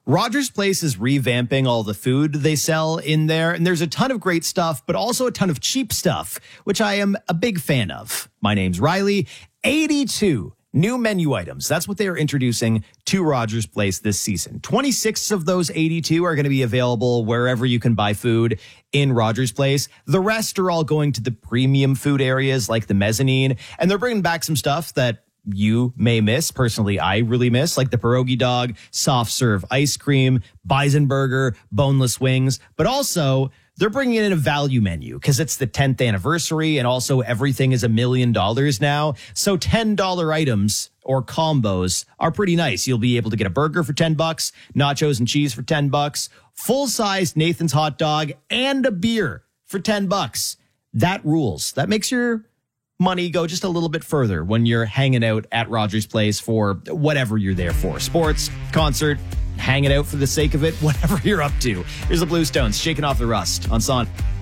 Rogers Place is revamping all the food they sell in there, and there's a ton of great stuff, but also a ton of cheap stuff, which I am a big fan of. My name's Riley. 82 new menu items. That's what they are introducing to Rogers Place this season. 26 of those 82 are going to be available wherever you can buy food in Rogers Place. The rest are all going to the premium food areas like the mezzanine, and they're bringing back some stuff that you may miss. Personally, I really miss, like the pierogi dog, soft serve ice cream, bison burger, boneless wings, but also they're bringing in a value menu because it's the 10th anniversary and also everything is $1 million now. So $10 items or combos are pretty nice. You'll be able to get a burger for $10, nachos and cheese for $10, full-sized Nathan's hot dog and a beer for $10. That rules. That makes your money go just a little bit further when you're hanging out at Rogers Place for whatever you're there for. Sports, concert, hanging out for the sake of it, whatever you're up to. Here's the Bluestones shaking off the rust on Son.